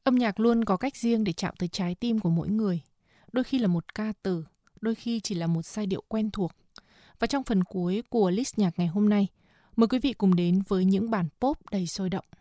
Âm nhạc luôn có cách riêng để chạm tới trái tim của mỗi người. Đôi khi là một ca từ, đôi khi chỉ là một giai điệu quen thuộc. Và trong phần cuối của list nhạc ngày hôm nay, mời quý vị cùng đến với những bản pop đầy sôi động.